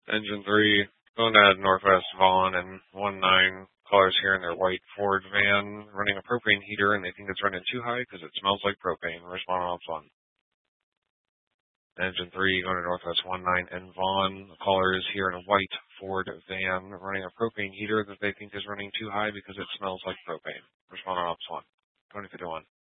Engine 3, going at Northwest Vaughn and 19 callers here in their white Ford van running a propane heater, and they think it's running too high because it smells like propane. Respond on ops 1. Engine 3, going to Northwest 19 and Vaughn. The caller is here in a white Ford van running a propane heater that they think is running too high because it smells like propane. Respond on ops 1. 2051.